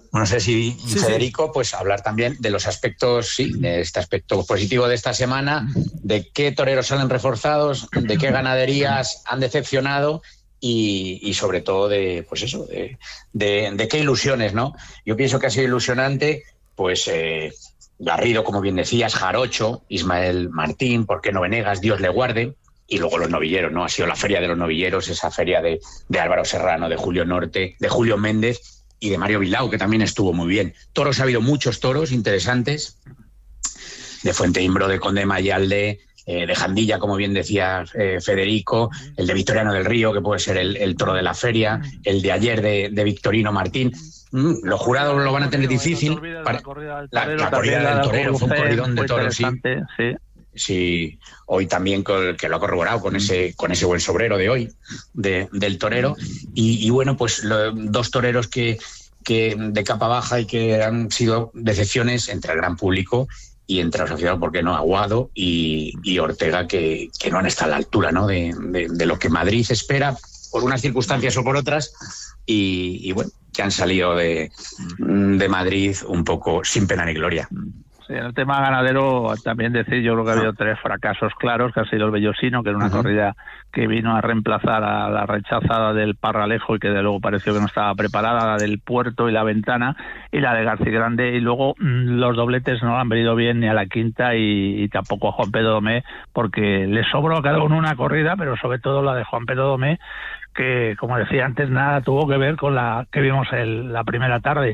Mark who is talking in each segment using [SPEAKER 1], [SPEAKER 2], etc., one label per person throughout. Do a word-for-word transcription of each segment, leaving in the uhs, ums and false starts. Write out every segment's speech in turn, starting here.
[SPEAKER 1] No sé si
[SPEAKER 2] Sí,
[SPEAKER 1] Federico,
[SPEAKER 2] sí.
[SPEAKER 1] pues hablar también de los aspectos, sí, de este aspecto positivo de esta semana, de qué toreros salen reforzados, de qué ganaderías han decepcionado y, y sobre todo de, pues eso, de, de, de qué ilusiones, ¿no? Yo pienso que ha sido ilusionante, pues eh, Garrido, como bien decías, Jarocho, Ismael Martín, ¿por qué no Venegas? Dios le guarde. Y luego los novilleros, ¿no? Ha sido la feria de los novilleros, esa feria de, de Álvaro Serrano, de Julio Norte, de Julio Méndez y de Mario Bilao, que también estuvo muy bien. Toros, ha habido muchos toros interesantes, de Fuenteimbro, de Conde de Mayalde, eh, de Jandilla, como bien decía eh, Federico, el de Victoriano del Río, que puede ser el, el toro de la feria, el de ayer de, de Victorino Martín. Mm, los jurados lo van a tener difícil. Para...
[SPEAKER 3] La corrida del
[SPEAKER 1] la,
[SPEAKER 3] torero,
[SPEAKER 1] la corrida del torero fue un corridón de toros, sí.
[SPEAKER 3] sí.
[SPEAKER 1] Sí, hoy también con, que lo ha corroborado con ese con ese buen sobrero de hoy, de, del torero. Y, y bueno, pues lo, dos toreros que, que de capa baja y que han sido decepciones entre el gran público y entre los aficionados, ¿por qué no? Aguado y, y Ortega, que, que no han estado a la altura, ¿no? de, de, de lo que Madrid espera, por unas circunstancias o por otras, y, y bueno, que han salido de, de Madrid un poco sin pena ni gloria.
[SPEAKER 3] Sí, en el tema ganadero también decir, yo creo que ha habido tres fracasos claros, que ha sido el Bellosino, que era una uh-huh. corrida que vino a reemplazar a la rechazada del Parralejo y que de luego pareció que no estaba preparada, la del Puerto y la Ventana, y la de García Grande, y luego mmm, los dobletes no han venido bien ni a la quinta y, y tampoco a Juan Pedro Domé, porque le sobró a cada uno una corrida, pero sobre todo la de Juan Pedro Domé, que, como decía antes, nada tuvo que ver con la que vimos el, la primera tarde.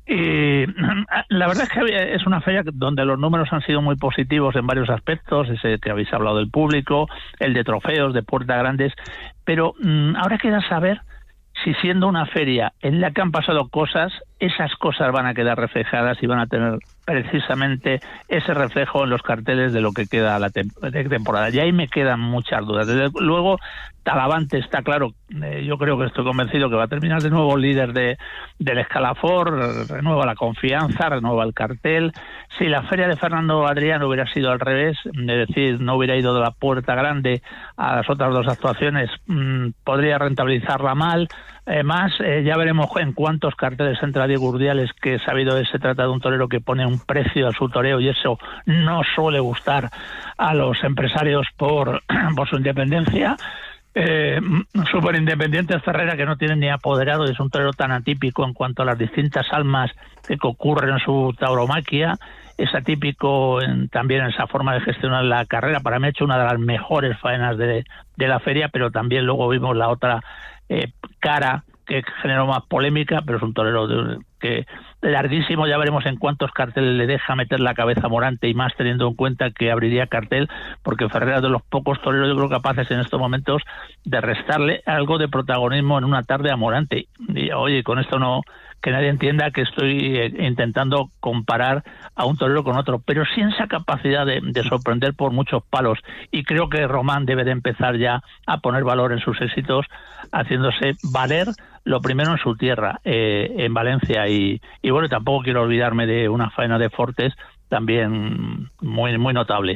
[SPEAKER 3] Y la verdad es que es una feria donde los números han sido muy positivos en varios aspectos, ese que habéis hablado del público, el de trofeos, de puertas grandes, pero mmm, ahora queda saber si, siendo una feria en la que han pasado cosas, esas cosas van a quedar reflejadas y van a tener precisamente ese reflejo en los carteles de lo que queda la tem- de temporada. Y ahí me quedan muchas dudas. Desde luego, Talavante está claro, eh, yo creo que estoy convencido que va a terminar de nuevo líder de, del escalafón, renueva la confianza, renueva el cartel. Si la feria de Fernando Adrián hubiera sido al revés, es decir, no hubiera ido de la puerta grande a las otras dos actuaciones, mmm, podría rentabilizarla mal. Eh, más, eh, ya veremos en cuántos carteles entra Diego Urdiales, que sabido es, se trata de un torero que pone un precio a su toreo y eso no suele gustar a los empresarios por, por su independencia. Eh, súper independiente Ferrera, que no tiene ni apoderado, y es un torero tan atípico en cuanto a las distintas almas que ocurren en su tauromaquia. Es atípico en, también en esa forma de gestionar la carrera. Para mí ha hecho una de las mejores faenas de, de la feria, pero también luego vimos la otra eh, cara que generó más polémica, pero es un torero de, que larguísimo. Ya veremos en cuántos carteles le deja meter la cabeza a Morante, y más teniendo en cuenta que abriría cartel, porque Ferrera es de los pocos toreros, yo creo, capaces en estos momentos de restarle algo de protagonismo en una tarde a Morante. Y oye, con esto no, que nadie entienda que estoy eh, intentando comparar a un torero con otro, pero sí en esa capacidad de, de sorprender por muchos palos, y creo que Román debe de empezar ya a poner valor en sus éxitos, haciéndose valer lo primero en su tierra, eh, en Valencia, y, y bueno, tampoco quiero olvidarme de una faena de Fortes también muy, muy notable.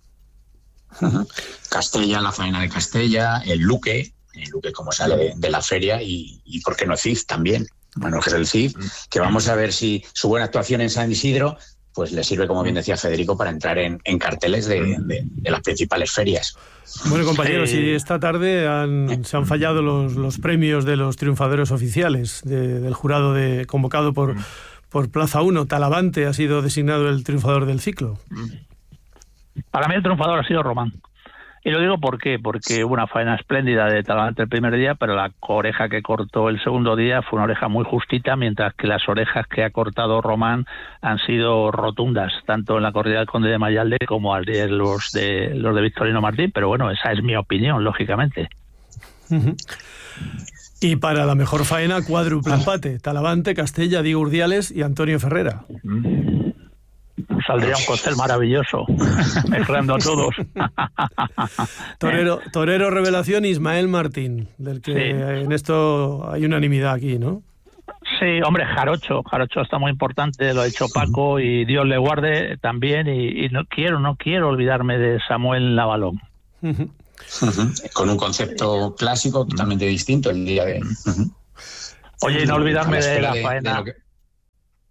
[SPEAKER 1] Castella, la faena de Castella, el Luque, el Luque como sale de, de la feria, y, y por qué no Cid también, Manuel Jesús del Cid, que vamos a ver si su buena actuación en San Isidro pues le sirve, como bien decía Federico, para entrar en, en carteles de, de, de las principales ferias.
[SPEAKER 2] Bueno, compañeros, y esta tarde han, se han fallado los, los premios de los triunfadores oficiales de, del jurado de, convocado por, por Plaza uno. Talavante ha sido designado el triunfador del ciclo.
[SPEAKER 3] Para mí el triunfador ha sido Román. Y lo digo ¿por qué? Porque hubo una faena espléndida de Talavante el primer día, pero la oreja que cortó el segundo día fue una oreja muy justita, mientras que las orejas que ha cortado Román han sido rotundas, tanto en la corrida del Conde de Mayalde como al de los de los de Victorino Martín. Pero bueno, esa es mi opinión, lógicamente.
[SPEAKER 2] Uh-huh. Y para la mejor faena, cuádruple empate: Talavante, Castella, Diego Urdiales y Antonio Ferrera.
[SPEAKER 3] Uh-huh. Saldría un cóctel maravilloso, mezclando a todos.
[SPEAKER 2] Torero, torero revelación Ismael Martín, del que sí. En esto hay unanimidad aquí, ¿no?
[SPEAKER 3] Sí, hombre, Jarocho, Jarocho está muy importante, lo ha hecho Paco, y Dios le guarde también, y, y no quiero, no quiero olvidarme de Samuel Navalón.
[SPEAKER 1] Uh-huh. Uh-huh. Con un concepto clásico totalmente distinto el día de... Uh-huh.
[SPEAKER 3] Oye, y no olvidarme de la faena... De, de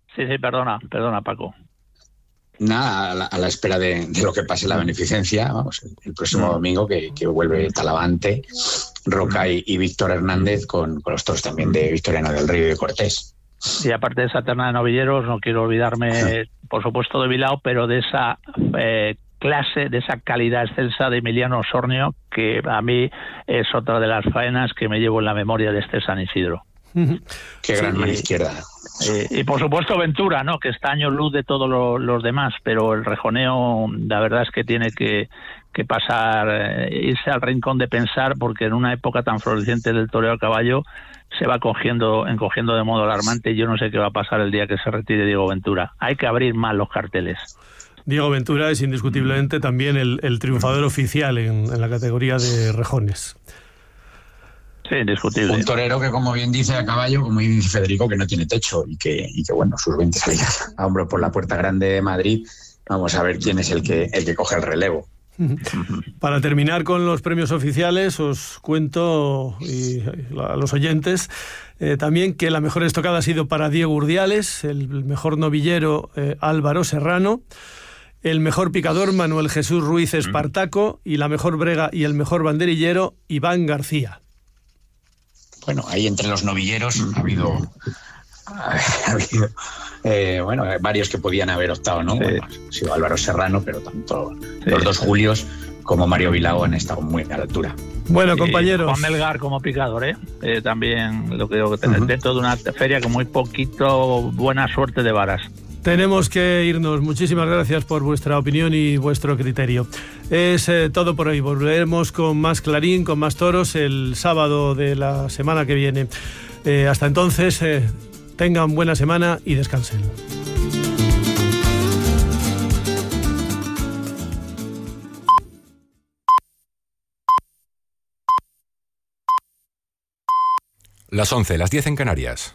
[SPEAKER 3] Sí, sí, perdona, perdona, Paco.
[SPEAKER 1] Nada, a la, a la espera de, de lo que pase la beneficencia, vamos, el, el próximo domingo que, que vuelve Talavante, Roca y, y Víctor Hernández con, con los toros también de Victoriano del Río y de Cortés.
[SPEAKER 3] Y aparte de esa terna de novilleros, no quiero olvidarme, por supuesto, de Bilbao, pero de esa eh, clase, de esa calidad excelsa de Emiliano Osornio, que a mí es otra de las faenas que me llevo en la memoria de este San Isidro.
[SPEAKER 1] Qué gran mano izquierda.
[SPEAKER 3] Y, y por supuesto Ventura, ¿no? Que está años luz de todos lo, los demás, pero el rejoneo, la verdad es que tiene que, que pasar, eh, irse al rincón de pensar, porque en una época tan floreciente del toreo a caballo se va cogiendo, encogiendo de modo alarmante. Yo no sé qué va a pasar el día que se retire Diego Ventura. Hay que abrir más los carteles.
[SPEAKER 2] Diego Ventura es indiscutiblemente también el, el triunfador oficial en, en la categoría de rejones.
[SPEAKER 3] Sí, indiscutible.
[SPEAKER 1] Un torero que, como bien dice a caballo, como dice Federico, que no tiene techo y que, y que bueno, sus veinte salidas a hombro por la Puerta Grande de Madrid, vamos a ver quién es el que, el que coge el relevo.
[SPEAKER 2] Para terminar con los premios oficiales, os cuento y a los oyentes eh, también que la mejor estocada ha sido para Diego Urdiales, el mejor novillero eh, Álvaro Serrano, el mejor picador Manuel Jesús Ruiz Espartaco y la mejor brega y el mejor banderillero Iván García.
[SPEAKER 1] Bueno, ahí entre los novilleros ha habido, ha habido eh, bueno, varios que podían haber optado, ¿no? Sí. Bueno, ha sido Álvaro Serrano, pero tanto sí. los dos Julios como Mario Bilao han estado muy a la altura.
[SPEAKER 2] Bueno, compañeros.
[SPEAKER 3] Juan Melgar como picador, ¿eh? eh también lo creo que tener uh-huh. dentro de una feria con muy poquito buena suerte de varas.
[SPEAKER 2] Tenemos que irnos. Muchísimas gracias por vuestra opinión y vuestro criterio. Es eh, todo por hoy. Volveremos con más Clarín, con más toros el sábado de la semana que viene. Eh, hasta entonces, eh, tengan buena semana y descansen.
[SPEAKER 4] Las once, las diez en Canarias.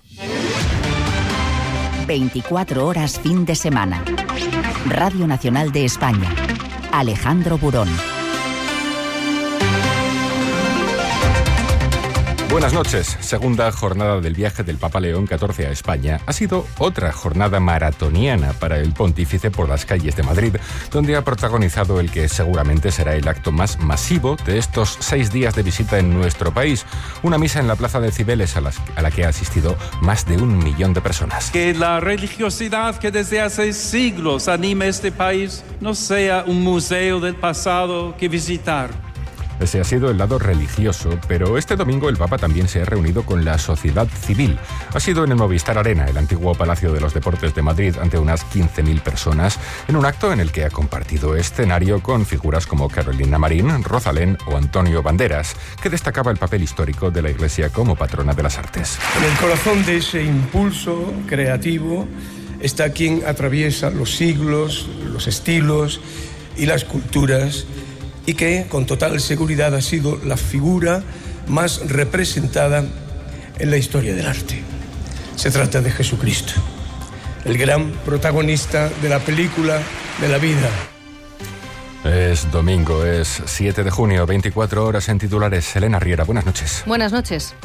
[SPEAKER 5] veinticuatro horas fin de semana. Radio Nacional de España. Alejandro Burón.
[SPEAKER 4] Buenas noches. Segunda jornada del viaje del Papa León catorce a España. Ha sido otra jornada maratoniana para el pontífice por las calles de Madrid, donde ha protagonizado el que seguramente será el acto más masivo de estos seis días de visita en nuestro país. Una misa en la Plaza de Cibeles a, las, a la que ha asistido más de un millón de personas.
[SPEAKER 6] Que la religiosidad que desde hace siglos anima este país no sea un museo del pasado que visitar.
[SPEAKER 4] Ese ha sido el lado religioso, pero este domingo el Papa también se ha reunido con la sociedad civil. Ha sido en el Movistar Arena, el antiguo Palacio de los Deportes de Madrid, ante unas quince mil personas, en un acto en el que ha compartido escenario con figuras como Carolina Marín, Rosalén o Antonio Banderas, que destacaba el papel histórico de la Iglesia como patrona de las artes.
[SPEAKER 7] En el corazón de ese impulso creativo está quien atraviesa los siglos, los estilos y las culturas, y que con total seguridad ha sido la figura más representada en la historia del arte. Se trata de Jesucristo, el gran protagonista de la película de la vida.
[SPEAKER 4] Es domingo, es siete de junio, veinticuatro horas en titulares. Elena Riera, buenas noches.
[SPEAKER 8] Buenas noches.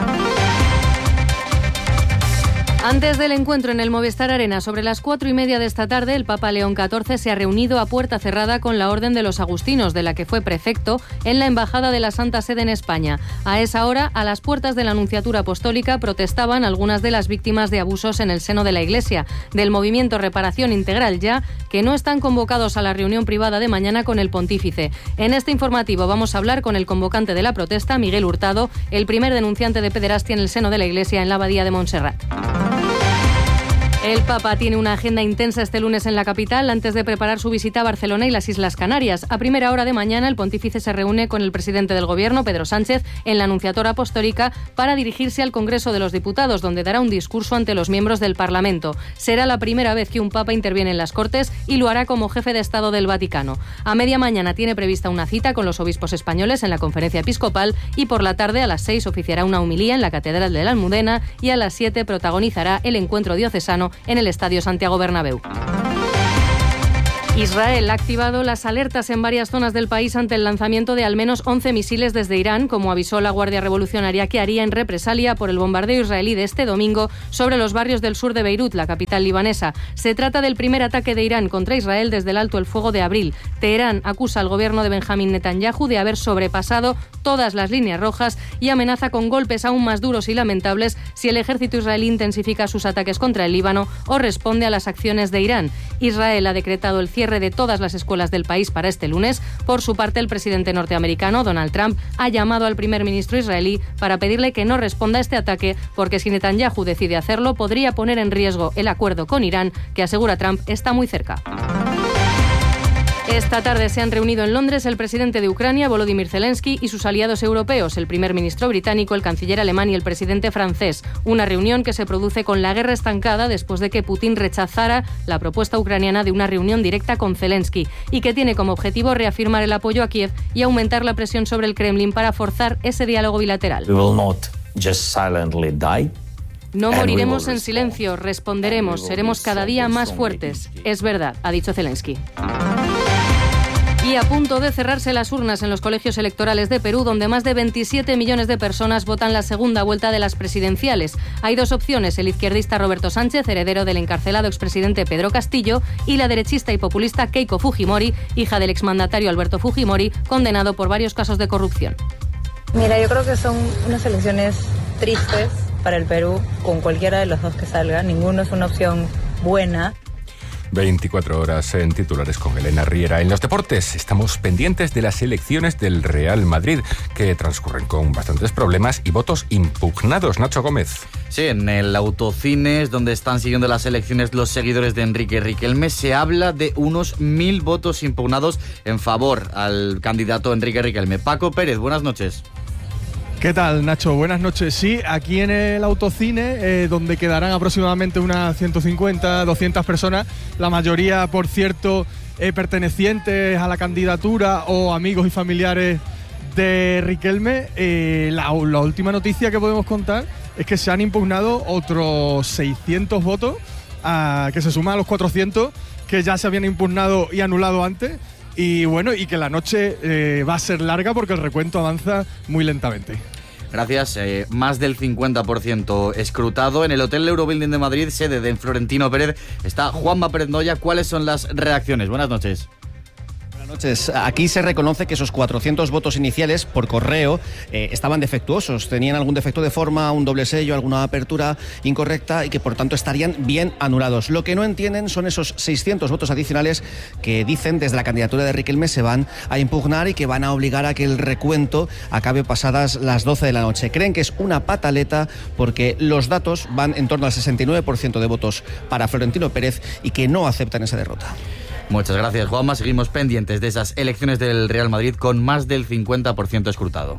[SPEAKER 8] Antes del encuentro en el Movistar Arena, sobre las cuatro y media de esta tarde, el Papa León catorce se ha reunido a puerta cerrada con la Orden de los Agustinos, de la que fue prefecto en la Embajada de la Santa Sede en España. A esa hora, a las puertas de la Nunciatura Apostólica, protestaban algunas de las víctimas de abusos en el seno de la Iglesia, del movimiento Reparación Integral Ya, que no están convocados a la reunión privada de mañana con el pontífice. En este informativo vamos a hablar con el convocante de la protesta, Miguel Hurtado, el primer denunciante de pederastia en el seno de la Iglesia en la Abadía de Montserrat. El Papa tiene una agenda intensa este lunes en la capital antes de preparar su visita a Barcelona y las Islas Canarias. A primera hora de mañana, el pontífice se reúne con el presidente del Gobierno, Pedro Sánchez, en la Nunciatura Apostólica para dirigirse al Congreso de los Diputados, donde dará un discurso ante los miembros del Parlamento. Será la primera vez que un Papa interviene en las Cortes y lo hará como jefe de Estado del Vaticano. A media mañana tiene prevista una cita con los obispos españoles en la Conferencia Episcopal y por la tarde a las seis oficiará una homilía en la Catedral de la Almudena y a las siete protagonizará el encuentro diocesano en el Estadio Santiago Bernabéu. Israel ha activado las alertas en varias zonas del país ante el lanzamiento de al menos once misiles desde Irán, como avisó la Guardia Revolucionaria que haría en represalia por el bombardeo israelí de este domingo sobre los barrios del sur de Beirut, la capital libanesa. Se trata del primer ataque de Irán contra Israel desde el alto el fuego de abril. Teherán acusa al gobierno de Benjamín Netanyahu de haber sobrepasado todas las líneas rojas y amenaza con golpes aún más duros y lamentables si el ejército israelí intensifica sus ataques contra el Líbano o responde a las acciones de Irán. Israel ha decretado el cierre de todas las escuelas del país para este lunes. Por su parte, el presidente norteamericano, Donald Trump, ha llamado al primer ministro israelí para pedirle que no responda a este ataque, porque si Netanyahu decide hacerlo, podría poner en riesgo el acuerdo con Irán, que asegura Trump está muy cerca. Esta tarde se han reunido en Londres el presidente de Ucrania, Volodymyr Zelensky, y sus aliados europeos, el primer ministro británico, el canciller alemán y el presidente francés. Una reunión que se produce con la guerra estancada después de que Putin rechazara la propuesta ucraniana de una reunión directa con Zelensky y que tiene como objetivo reafirmar el apoyo a Kiev y aumentar la presión sobre el Kremlin para forzar ese diálogo bilateral.
[SPEAKER 9] We will not just silently die.
[SPEAKER 8] No moriremos en silencio, responderemos, seremos cada día más fuertes. Es verdad, ha dicho Zelensky. Y a punto de cerrarse las urnas en los colegios electorales de Perú, donde más de veintisiete millones de personas votan la segunda vuelta de las presidenciales. Hay dos opciones, el izquierdista Roberto Sánchez, heredero del encarcelado expresidente Pedro Castillo, y la derechista y populista Keiko Fujimori, hija del exmandatario Alberto Fujimori, condenado por varios casos de corrupción.
[SPEAKER 10] Mira, yo creo que son unas elecciones tristes para el Perú, con cualquiera de los dos que salga. Ninguno es una opción buena.
[SPEAKER 4] veinticuatro horas en titulares con Elena Riera. En los deportes estamos pendientes de las elecciones del Real Madrid, que transcurren con bastantes problemas y votos impugnados. Nacho Gómez.
[SPEAKER 11] Sí, en el Autocines, donde están siguiendo las elecciones los seguidores de Enrique Riquelme, se habla de unos mil votos impugnados en favor al candidato Enrique Riquelme. Paco Pérez, buenas noches.
[SPEAKER 12] ¿Qué tal, Nacho? Buenas noches. Sí, aquí en el Autocine, eh, donde quedarán aproximadamente unas ciento cincuenta, doscientas personas, la mayoría, por cierto, eh, pertenecientes a la candidatura o amigos y familiares de Riquelme. Eh, la, la última noticia que podemos contar es que se han impugnado otros seiscientos votos, a, que se suman a los cuatrocientos que ya se habían impugnado y anulado antes. Y bueno, y que la noche eh, va a ser larga porque el recuento avanza muy lentamente.
[SPEAKER 11] Gracias. Eh, más del cincuenta por ciento escrutado. En el Hotel Eurobuilding de Madrid, sede de Florentino Pérez, está Juanma Pérez Noya. ¿Cuáles son las reacciones? Buenas noches.
[SPEAKER 13] Buenas noches. Aquí se reconoce que esos cuatrocientos votos iniciales por correo eh, estaban defectuosos, tenían algún defecto de forma, un doble sello, alguna apertura incorrecta y que por tanto estarían bien anulados. Lo que no entienden son esos seiscientos votos adicionales que dicen desde la candidatura de Riquelme se van a impugnar y que van a obligar a que el recuento acabe pasadas las doce de la noche. Creen que es una pataleta porque los datos van en torno al sesenta y nueve por ciento de votos para Florentino Pérez y que no aceptan esa derrota.
[SPEAKER 11] Muchas gracias, Juanma. Seguimos pendientes de esas elecciones del Real Madrid con más del cincuenta por ciento escrutado.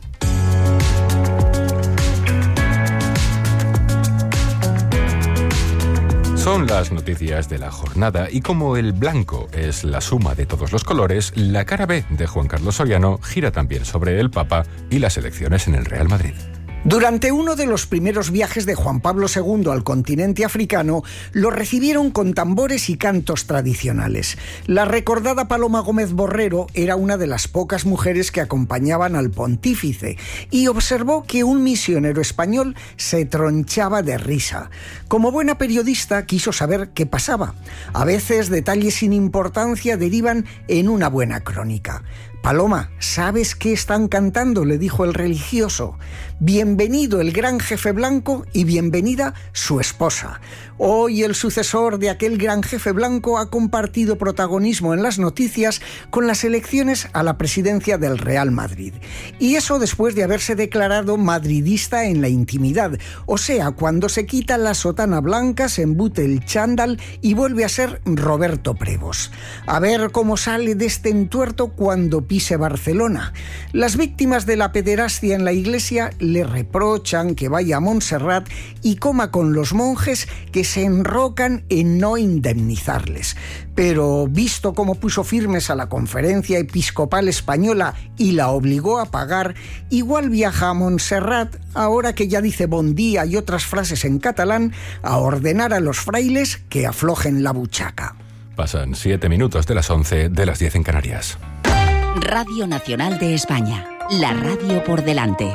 [SPEAKER 4] Son las noticias de la jornada y como el blanco es la suma de todos los colores, la cara B de Juan Carlos Soriano gira también sobre el Papa y las elecciones en el Real Madrid.
[SPEAKER 14] Durante uno de los primeros viajes de Juan Pablo segundo al continente africano, lo recibieron con tambores y cantos tradicionales. La recordada Paloma Gómez Borrero era una de las pocas mujeres que acompañaban al pontífice y observó que un misionero español se tronchaba de risa. Como buena periodista quiso saber qué pasaba. A veces detalles sin importancia derivan en una buena crónica. Paloma, ¿sabes qué están cantando?, le dijo el religioso. Bienvenido el gran jefe blanco y bienvenida su esposa. Hoy el sucesor de aquel gran jefe blanco ha compartido protagonismo en las noticias con las elecciones a la presidencia del Real Madrid. Y eso después de haberse declarado madridista en la intimidad, o sea, cuando se quita la sotana blanca, se embute el chándal y vuelve a ser Roberto Prevos. A ver cómo sale de este entuerto cuando pise Barcelona. Las víctimas de la pederastia en la iglesia le reprochan que vaya a Montserrat y coma con los monjes que se enrocan en no indemnizarles. Pero visto cómo puso firmes a la Conferencia Episcopal Española y la obligó a pagar, igual viaja a Montserrat, ahora que ya dice bon día y otras frases en catalán, a ordenar a los frailes que aflojen la buchaca.
[SPEAKER 4] Pasan siete minutos de las once, de las diez en Canarias.
[SPEAKER 5] Radio Nacional de España, la radio por delante.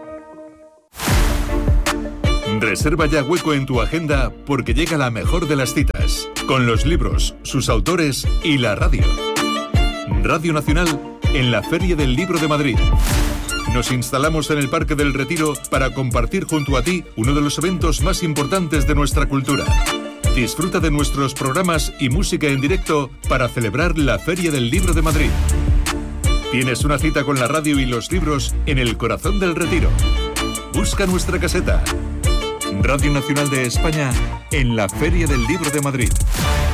[SPEAKER 15] Reserva ya hueco en tu agenda porque llega la mejor de las citas, con los libros, sus autores y la radio. Radio Nacional en la Feria del Libro de Madrid. Nos instalamos en el Parque del Retiro para compartir junto a ti uno de los eventos más importantes de nuestra cultura. Disfruta de nuestros programas y música en directo para celebrar la Feria del Libro de Madrid. Tienes una cita con la radio y los libros en el corazón del Retiro. Busca nuestra caseta. Radio Nacional de España en la Feria del Libro de Madrid.